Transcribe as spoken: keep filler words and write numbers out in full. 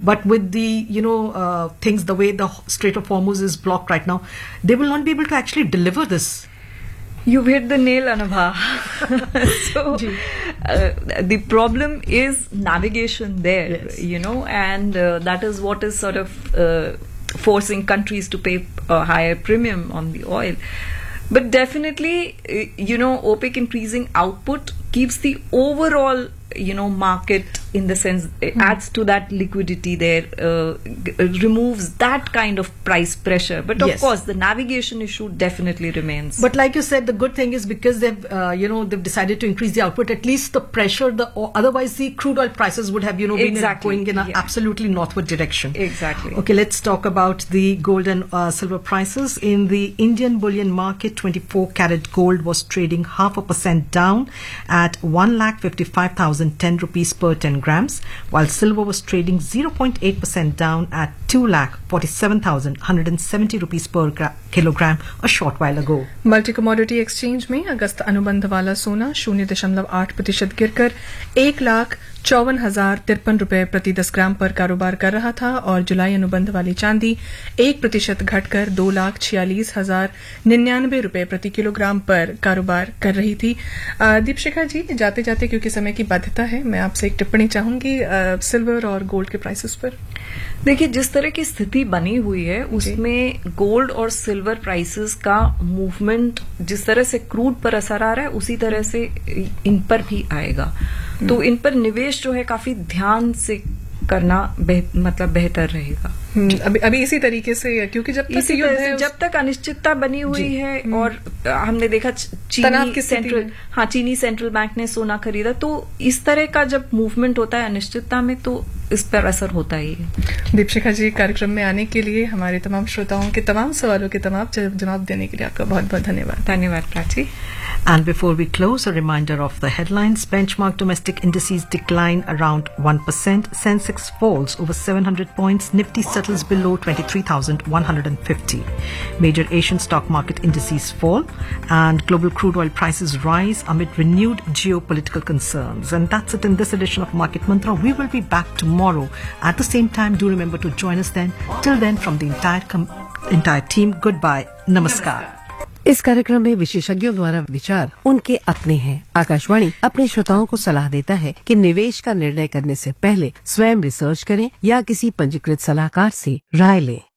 but with the, you know, uh, things, the way the Strait of Hormuz is blocked right now, they will not be able to actually deliver this. You've hit the nail, Anubha. So uh, the problem is navigation there, yes. you know, and uh, that is what is sort of uh, forcing countries to pay a higher premium on the oil. But definitely, you know, OPEC increasing output keeps the overall, you know, market in the sense, it mm. adds to that liquidity there, uh, g- removes that kind of price pressure. But of yes. course, the navigation issue definitely remains. But like you said, the good thing is because they've, uh, you know, they've decided to increase the output, at least the pressure, the or otherwise the crude oil prices would have, you know, been exactly. going in an yeah. absolutely northward direction. Exactly. Okay, let's talk about the gold and uh, silver prices. In the Indian bullion market, twenty-four karat gold was trading half a percent down at one lakh fifty-five thousand ten rupees per ten grams, while silver was trading zero point eight percent down at two lakh forty-seven thousand one hundred seventy rupees per gra- kilogram a short while ago. Multi commodity exchange में अगस्त अनुबंध वाला सोना शून्य दशमलव आठ प्रतिशत गिरकर एक लाख चौवन हजार तिरपन रुपए प्रति दस ग्राम पर कारोबार कर रहा था और जुलाई अनुबंध वाली चांदी एक प्रतिशत घटकर दो लाख छियालीस हजार निन्यानवे रुपए प्रति किलोग्राम पर कारोबार कर रही थी। दीपशिखा जी, जाते जाते क्योंकि समय की बाध्यता है, मैं आपसे एक टिप्पणी चाहूंगी सिल्वर और गोल्ड के प्राइसेस पर। देखिए, जिस तरह की स्थिति बनी हुई है उसमें गोल्ड और सिल्वर प्राइसेस का मूवमेंट जिस तरह से क्रूड पर असर आ रहा है उसी तरह से इन पर भी आएगा। तो इन पर निवेश जो है काफी ध्यान से करना बेह, मतलब बेहतर रहेगा। अभी अभी इसी तरीके से, क्योंकि जब तक युद्ध है, जब तक अनिश्चितता बनी हुई है और हमने देखा चीनी सेंट्रल हाँ चीनी सेंट्रल बैंक ने सोना खरीदा, तो इस तरह का जब मूवमेंट होता है अनिश्चितता में तो इस पर असर होता ही है। दीपशिखा जी, कार्यक्रम में आने के लिए, हमारे तमाम श्रोताओं के तमाम सवालों के तमाम जवाब देने के लिए आपका बहुत बहुत धन्यवाद। धन्यवाद Prachi. And before we close, a reminder of the headlines. Benchmark domestic indices decline around one percent. Sensex falls over seven hundred points. Nifty settles below twenty-three thousand one hundred fifty. Major Asian stock market indices fall and global crude oil prices rise amid renewed geopolitical concerns. And that's it in this edition of Market Mantra. We will be back tomorrow at the same time. Do remember to join us then. Till then, from the entire com- entire team, goodbye. Namaskar. इस कार्यक्रम में विशेषज्ञों द्वारा विचार उनके अपने हैं। आकाशवाणी अपने श्रोताओं को सलाह देता है कि निवेश का निर्णय करने से पहले स्वयं रिसर्च करें या किसी पंजीकृत सलाहकार से राय लें।